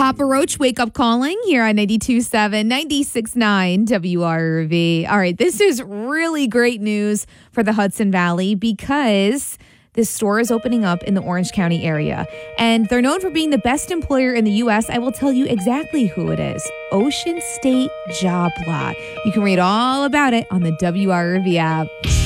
Papa Roach, wake up calling here on 92.7, 96.9 WRV. All right, this is really great news for the Hudson Valley because this store is opening up in the Orange County area. And they're known for being the best employer in the U.S. I will tell you exactly who it is. Ocean State Job Lot. You can read all about it on the WRV app.